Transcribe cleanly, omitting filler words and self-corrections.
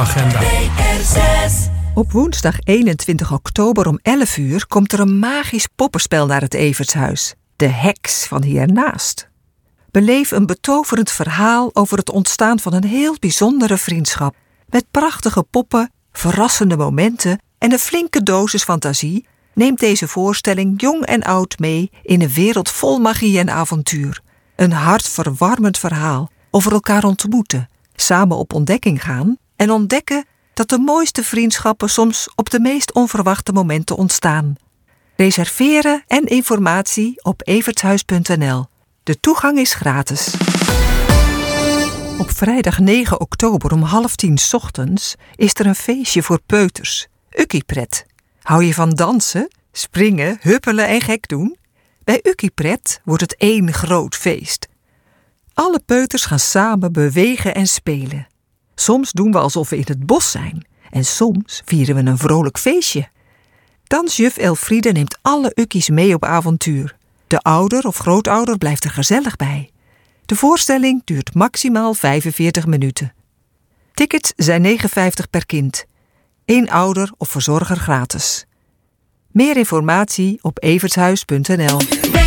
agenda. Op woensdag 21 oktober om 11 uur komt er een magisch poppenspel naar het Evertshuis. De Heks van hiernaast. Beleef een betoverend verhaal over het ontstaan van een heel bijzondere vriendschap. Met prachtige poppen, verrassende momenten en een flinke dosis fantasie neemt deze voorstelling jong en oud mee in een wereld vol magie en avontuur. Een hartverwarmend verhaal over elkaar ontmoeten, samen op ontdekking gaan en ontdekken dat de mooiste vriendschappen soms op de meest onverwachte momenten ontstaan. Reserveren en informatie op evertshuis.nl. De toegang is gratis. Op vrijdag 9 oktober om 9:30 ochtends is er een feestje voor peuters. Ukkiepret. Hou je van dansen, springen, huppelen en gek doen? Bij Ukkiepret wordt het één groot feest. Alle peuters gaan samen bewegen en spelen. Soms doen we alsof we in het bos zijn. En soms vieren we een vrolijk feestje. Dansjuf Elfriede neemt alle ukkies mee op avontuur. De ouder of grootouder blijft er gezellig bij. De voorstelling duurt maximaal 45 minuten. Tickets zijn €59 per kind. 1 ouder of verzorger gratis. Meer informatie op evertshuis.nl.